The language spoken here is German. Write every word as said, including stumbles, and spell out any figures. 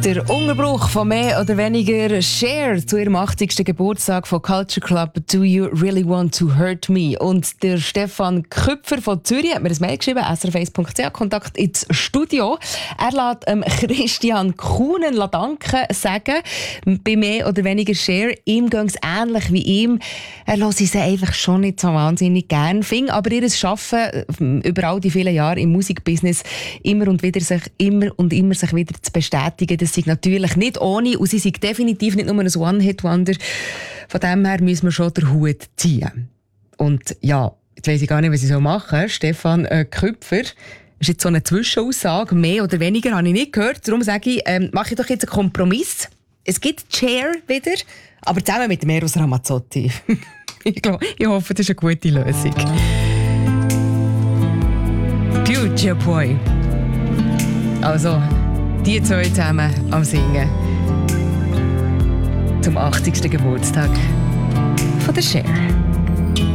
Der Unterbruch von mehr oder weniger Cher zu ihrem achtzigsten Geburtstag von Culture Club «Do You Really Want to Hurt Me?» Und der Stefan Küpfer von Zürich hat mir ein Mail geschrieben, s r f eins punkt c h, Kontakt ins Studio. Er lässt ähm, Christian Kuhnen danken sagen, bei mehr oder weniger Cher, ihm geht es ähnlich wie ihm. Er hört sie einfach schon nicht so wahnsinnig gern, fing aber ihr Arbeiten über all die vielen Jahre im Musikbusiness immer und wieder sich immer und immer sich wieder zu bestätigen. Das ist natürlich nicht ohne und sie sind definitiv nicht nur ein One-Hit-Wonder. Von dem her müssen wir schon den Hut ziehen. Und ja, jetzt weiss ich gar nicht, was ich so machen. Stefan äh, Küpfer, das ist jetzt so eine Zwischenaussage, mehr oder weniger habe ich nicht gehört. Darum sage ich, ähm, mache ich doch jetzt einen Kompromiss. Es gibt Cher wieder, aber zusammen mit Eros Ramazzotti. ich, glaub, ich hoffe, das ist eine gute Lösung. Future Boy. Also, die zwei zusammen am Singen. Zum achtzigsten Geburtstag von der Cher.